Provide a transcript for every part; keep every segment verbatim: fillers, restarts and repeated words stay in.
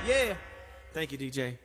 Yeah. Thank you, D J.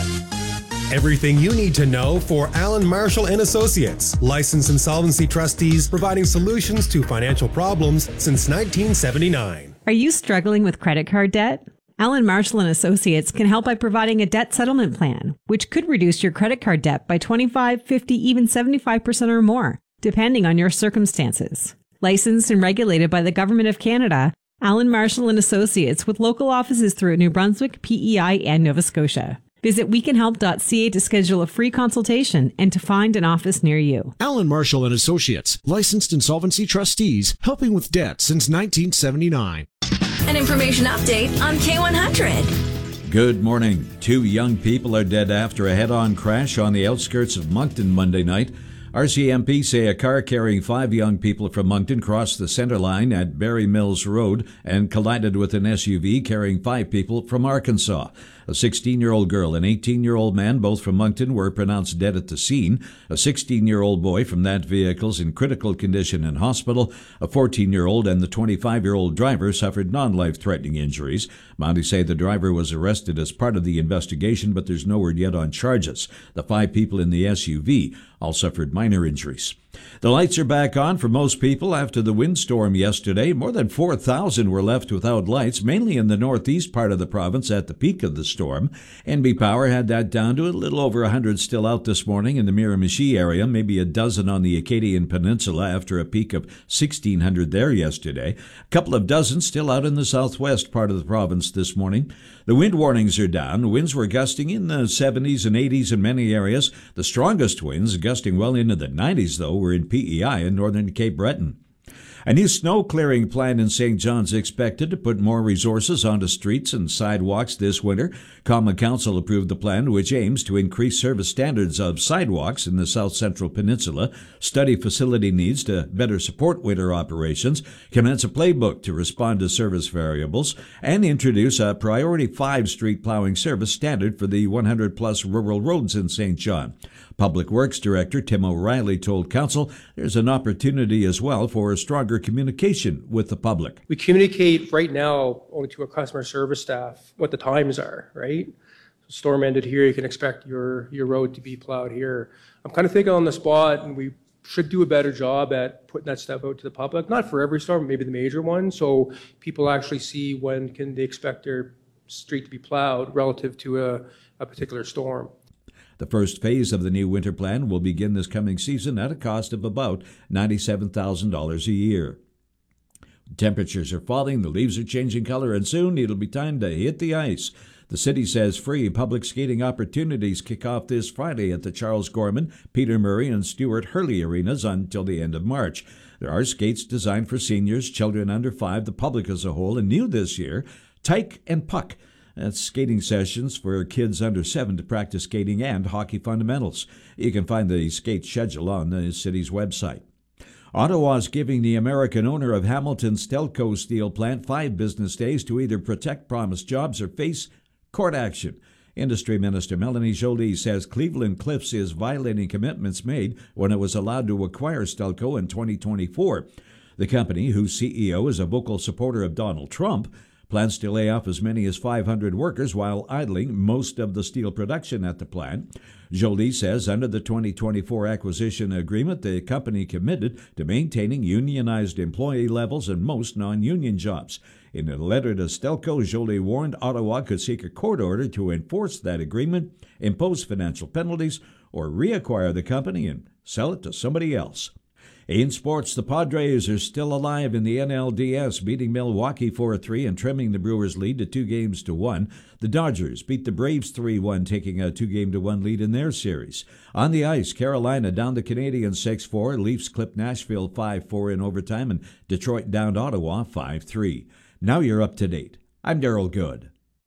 Everything you need to know for Allen Marshall and Associates, licensed insolvency trustees providing solutions to financial problems since nineteen seventy-nine. Are you struggling with credit card debt? Allen Marshall and Associates can help by providing a debt settlement plan, which could reduce your credit card debt by twenty-five, fifty, even seventy-five percent or more, depending on your circumstances. Licensed and regulated by the Government of Canada, Allen Marshall and Associates with local offices throughout New Brunswick, P E I, and Nova Scotia. Visit we can help dot c a to schedule a free consultation and to find an office near you. Allen Marshall and Associates, licensed insolvency trustees, helping with debt since nineteen seventy-nine. An information update on K one hundred. Good morning. Two young people are dead after a head-on crash on the outskirts of Moncton Monday night. R C M P say a car carrying five young people from Moncton crossed the center line at Barry Mills Road and collided with an S U V carrying five people from Arkansas. A sixteen-year-old girl and eighteen-year-old man, both from Moncton, were pronounced dead at the scene. A sixteen-year-old boy from that vehicle is in critical condition in hospital. A fourteen-year-old and the twenty-five-year-old driver suffered non-life-threatening injuries. Mounties say the driver was arrested as part of the investigation, but there's no word yet on charges. The five people in the S U V all suffered minor injuries. The lights are back on for most people after the windstorm yesterday. More than four thousand were left without lights, mainly in the northeast part of the province at the peak of the storm. N B Power had that down to a little over one hundred still out this morning in the Miramichi area, maybe a dozen on the Acadian Peninsula after a peak of sixteen hundred there yesterday. A couple of dozen still out in the southwest part of the province this morning. The wind warnings are down. Winds were gusting in the seventies and eighties in many areas. The strongest winds, gusting well into the nineties, though, were in P E I in northern Cape Breton. A new snow clearing plan in Saint John's expected to put more resources onto streets and sidewalks this winter. Common Council approved the plan, which aims to increase service standards of sidewalks in the South Central Peninsula, study facility needs to better support winter operations, commence a playbook to respond to service variables, and introduce a Priority five street plowing service standard for the one hundred plus rural roads in Saint John. Public Works Director Tim O'Reilly told Council there's an opportunity as well for a stronger communication with the public. We communicate right now only to our customer service staff what the times are, right? So storm ended here, you can expect your, your road to be plowed here. I'm kind of thinking on the spot, and we should do a better job at putting that stuff out to the public, not for every storm, maybe the major one, so people actually see when can they expect their street to be plowed relative to a, a particular storm. The first phase of the new winter plan will begin this coming season at a cost of about ninety-seven thousand dollars a year. Temperatures are falling, the leaves are changing color, and soon it'll be time to hit the ice. The city says free public skating opportunities kick off this Friday at the Charles Gorman, Peter Murray, and Stuart Hurley arenas until the end of March. There are skates designed for seniors, children under five, the public as a whole, and new this year, Tyke and Puck. That's skating sessions for kids under seven to practice skating and hockey fundamentals. You can find the skate schedule on the city's website. Ottawa is giving the American owner of Hamilton Stelco Steel Plant five business days to either protect promised jobs or face court action. Industry Minister Melanie Joly says Cleveland Cliffs is violating commitments made when it was allowed to acquire Stelco in twenty twenty-four. The company, whose C E O is a vocal supporter of Donald Trump, plans to lay off as many as five hundred workers while idling most of the steel production at the plant. Joly says under the twenty twenty-four acquisition agreement, the company committed to maintaining unionized employee levels in most non-union jobs. In a letter to Stelco, Joly warned Ottawa could seek a court order to enforce that agreement, impose financial penalties, or reacquire the company and sell it to somebody else. In sports, the Padres are still alive in the N L D S, beating Milwaukee four three and trimming the Brewers' lead to two games to one. The Dodgers beat the Braves three one, taking a two-game to one lead in their series. On the ice, Carolina downed the Canadiens six four, Leafs clipped Nashville five four in overtime, and Detroit downed Ottawa five three. Now you're up to date. I'm Daryl Good.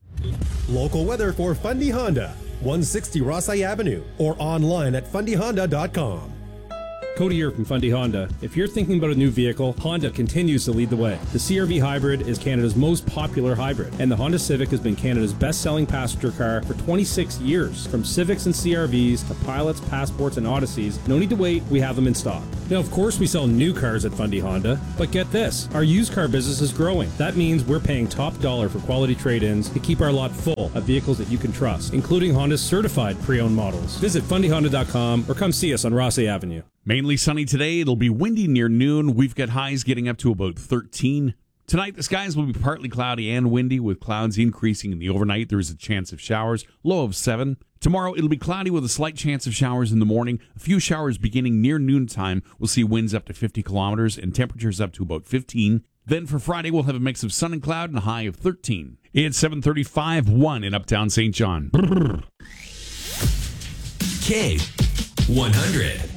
Local weather for Fundy Honda, one sixty Rossay Avenue, or online at fundy honda dot com. Cody here from Fundy Honda. If you're thinking about a new vehicle, Honda continues to lead the way. The C R V Hybrid is Canada's most popular hybrid, and the Honda Civic has been Canada's best-selling passenger car for twenty-six years. From Civics and C R Vs to Pilots, Passports, and Odysseys, no need to wait, we have them in stock. Now, of course, we sell new cars at Fundy Honda, but get this, our used car business is growing. That means we're paying top dollar for quality trade-ins to keep our lot full of vehicles that you can trust, including Honda's certified pre-owned models. Visit fundy honda dot com or come see us on Rossley Avenue. Mainly sunny today. It'll be windy near noon. We've got highs getting up to about thirteen. Tonight, the skies will be partly cloudy and windy, with clouds increasing in the overnight. There is a chance of showers, low of seven. Tomorrow, it'll be cloudy with a slight chance of showers in the morning. A few showers beginning near noontime. We'll see winds up to fifty kilometers and temperatures up to about fifteen. Then for Friday, we'll have a mix of sun and cloud and a high of thirteen. It's seven thirty-five, one in Uptown Saint John. K one hundred.